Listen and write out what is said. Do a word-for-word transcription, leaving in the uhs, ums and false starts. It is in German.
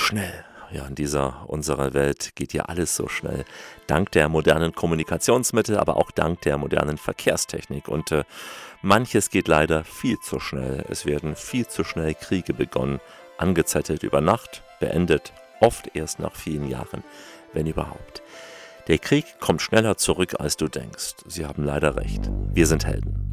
schnell. Ja, in dieser unserer Welt geht ja alles so schnell. Dank der modernen Kommunikationsmittel, aber auch dank der modernen Verkehrstechnik. Und äh, manches geht leider viel zu schnell. Es werden viel zu schnell Kriege begonnen, angezettelt über Nacht, beendet, oft erst nach vielen Jahren, wenn überhaupt. Der Krieg kommt schneller zurück, als du denkst. Sie haben leider recht. Wir sind Helden.